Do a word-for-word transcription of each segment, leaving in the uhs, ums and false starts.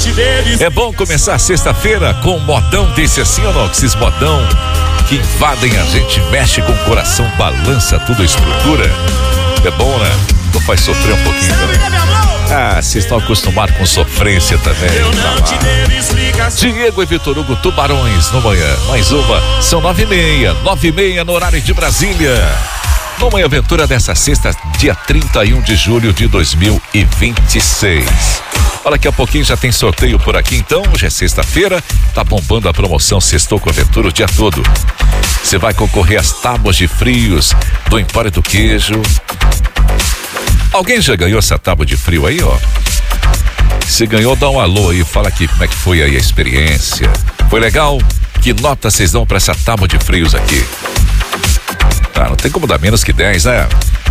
É bom começar sexta-feira com um modão desse assim, ou não? Esses modão que invadem a gente, mexe com o coração, balança tudo a estrutura. É bom, né? Ou faz sofrer um pouquinho também. Ah, vocês estão acostumados com sofrência também. Tá lá. Diego e Vitor Hugo, Tubarões no manhã. Mais uma, são nove e meia, nove e meia no horário de Brasília. No Manhã Aventura dessa sexta, dia trinta e um de julho de dois mil e vinte e seis. Olha, daqui a pouquinho já tem sorteio por aqui, então. Hoje é sexta-feira, tá bombando a promoção Sextou com Aventura o dia todo. Você vai concorrer às tábuas de frios do Empório do Queijo. Alguém já ganhou essa tábua de frio aí, ó? Se ganhou, dá um alô aí, fala aqui como é que foi aí a experiência. Foi legal? Que nota vocês dão pra essa tábua de frios aqui? Ah, não tem como dar menos que dez, né?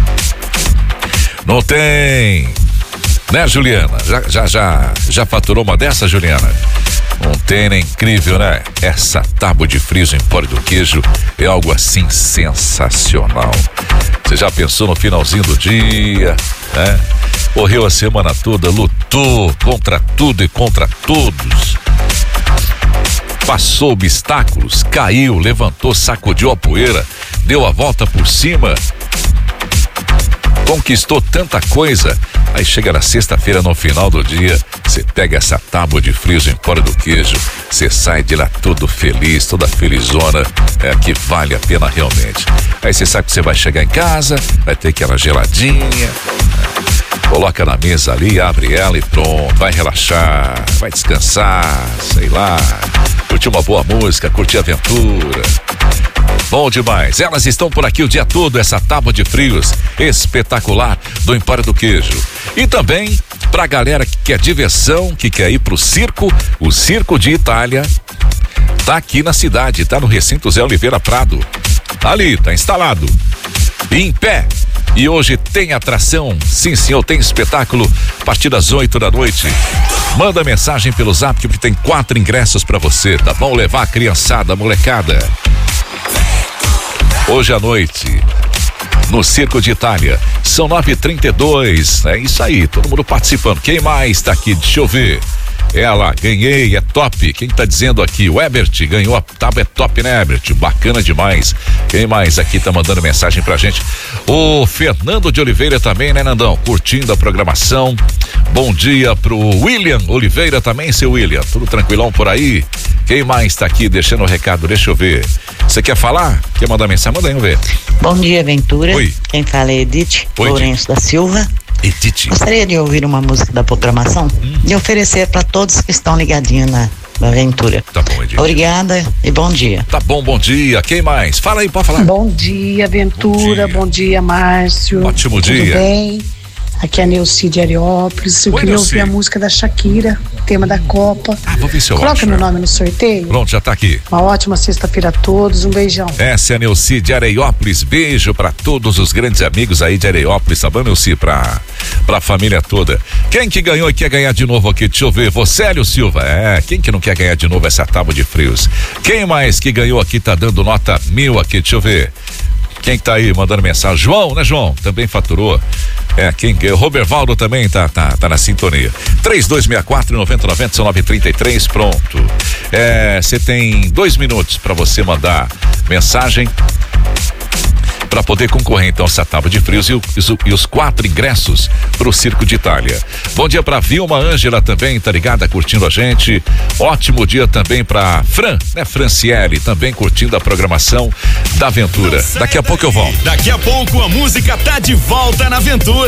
Não tem. Né, Juliana? Já, já, já, já faturou uma dessa, Juliana? Não tem, né? Incrível, né? Essa tábua de frios Empório do Queijo é algo assim sensacional. Você já pensou no finalzinho do dia, né? Correu a semana toda, lutou contra tudo e contra todos. Passou obstáculos, caiu, levantou, sacudiu a poeira, deu a volta por cima, conquistou tanta coisa. Aí chega na sexta-feira, no final do dia, você pega essa tábua de frios Empório do Queijo, você sai de lá todo feliz, toda felizona, é que vale a pena realmente. Aí você sabe que você vai chegar em casa, vai ter aquela geladinha, né? Coloca na mesa ali, abre ela e pronto, vai relaxar, vai descansar, sei lá, curtir uma boa música, curtir a aventura. Bom demais, elas estão por aqui o dia todo, essa tábua de frios espetacular do Empório do Queijo. E também pra galera que quer diversão, que quer ir pro circo, o Circo de Itália tá aqui na cidade, tá no recinto Zé Oliveira Prado. Tá ali, tá instalado, em pé. E hoje tem atração, sim senhor, tem espetáculo a partir das oito da noite. Manda mensagem pelo zap que tem quatro ingressos pra você, tá bom? Levar a criançada, a molecada. Hoje à noite, no Circo de Itália, são nove e trinta e dois, é isso aí, todo mundo participando. Quem mais tá aqui? Deixa eu ver. Ela, ganhei, é top. Quem tá dizendo aqui? O Ebert ganhou a tábua, é top, né, Ebert? Bacana demais. Quem mais aqui tá mandando mensagem pra gente? O Fernando de Oliveira também, né, Nandão? Curtindo a programação. Bom dia pro William Oliveira também, seu William. Tudo tranquilão por aí? Quem mais tá aqui deixando o recado? Deixa eu ver. Você quer falar? Quer mandar mensagem? Manda aí, vamos ver. Bom dia, Ventura. Oi. Quem fala é Edith Oi, Lourenço da Silva. Edith. Gostaria de ouvir uma música da programação hum. e oferecer para todos que estão ligadinhos na, na aventura. Tá bom, Edith. Obrigada e bom dia. Tá bom, bom dia. Quem mais? Fala aí, pode falar. Bom dia, Ventura. Bom dia, bom dia Márcio. Ótimo Tudo dia. Tudo bem? Aqui é a Neuci de Areópolis. Eu Oi, queria Neuci. ouvir a música da Shakira, tema da Copa. Ah, vou ver se eu Coloca acho, meu né? nome no sorteio. Pronto, já tá aqui. Uma ótima sexta-feira a todos, um beijão. Essa é a Neuci de Areiópolis. Beijo pra todos os grandes amigos aí de Areiópolis, tá bom, Neuci? Pra, pra família toda. Quem que ganhou e quer ganhar de novo aqui? Deixa eu ver. Você, Hélio Silva. É, quem que não quer ganhar de novo essa tábua de frios? Quem mais que ganhou aqui tá dando nota mil aqui? Deixa eu ver. Quem tá aí mandando mensagem? João, né, João? Também faturou. É, quem ganhou? Robervaldo também tá, tá, tá na sintonia. três dois seis quatro, nove zero nove zero, são nove e trinta e três, pronto. É, você tem dois minutos para você mandar mensagem para poder concorrer então essa tábua de frios e, o, e os quatro ingressos para o Circo de Itália. Bom dia para Vilma Ângela também, tá ligada, curtindo a gente. Ótimo dia também para Fran, né, Franciele, também curtindo a programação da aventura. Daqui a pouco eu volto. Daqui a pouco a música tá de volta na aventura.